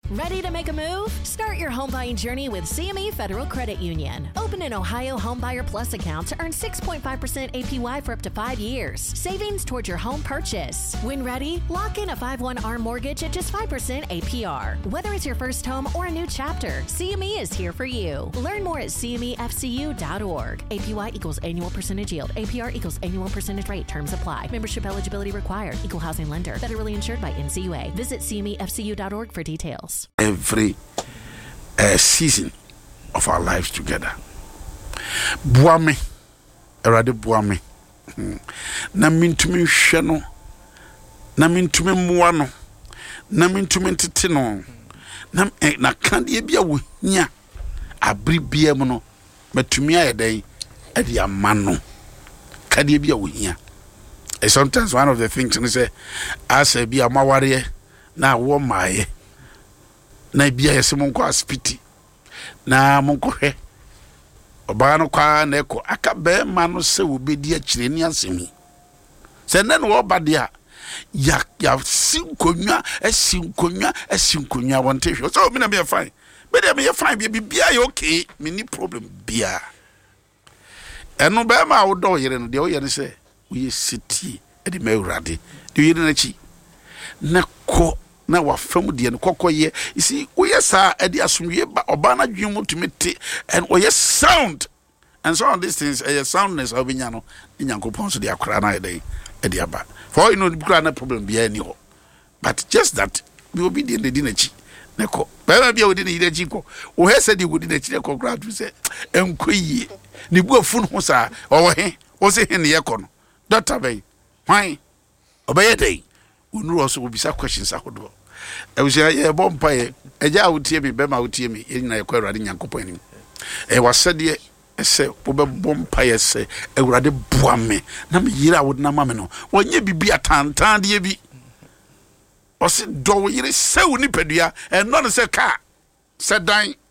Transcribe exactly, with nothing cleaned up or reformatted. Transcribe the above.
Ready to make a move? Start your home buying journey with C M E Federal Credit Union. Open an Ohio Homebuyer Plus account to earn six point five percent A P Y for up to five years. Savings towards your home purchase. When ready, lock in a five one A R M mortgage at just five percent A P R. Whether it's your first home or a new chapter, C M E is here for you. Learn more at C M E F C U dot org. A P Y equals annual percentage yield. A P R equals annual percentage rate. Terms apply. Membership eligibility required. Equal housing lender. Federally insured by N C U A. Visit C M E F C U dot org for details. Every uh, season of our lives together. Buame, erade buame. Na mintumi hweno, na mintumi muano, na mintumi titino, na na kande bia wo nya abri bia mu no matumi ayeden e dia mano kande bia wo hia. Sometimes one of the things we say as e bia maware na wo maaye na bia yesi monko aspiti na monko hwe oba no kwa na eko aka be ma no se obedi a kire ni asemi se ne no oba de a ya ya sinkonwa asinkonwa asinkonwa wonte hwe so me na be fine be de me fine be bia ya okay me ni problem bia eno be ma wo do yire no de wo yire se we city e de me urade de yire na chi na ko na wa fam de no kokoye you see we sa e de asomwie ba oba na dwemu tumete and we sound and so on these things a soundness of binyano nyankopon so de akora na e de e de aba for you know the na problem be any ho but just that we obedient de dinachi na ko ba bia odi na yidachi ko o he said you odi na chi ko kra to say enkoyi ni bu afu no sa o he o se he ne ye ko no doctor bay why obey day unu also will be some questions akodo e we say e bom pae e ja wutie bi be ma wutie mi e nyina ye ko awrade nyankopon anim e wasade e se wo be bom pae se awrade boa me na me yira wo na ma me no wonye bibi atantan de bi o se do wo yire se wo ni padua e no no se ka se dan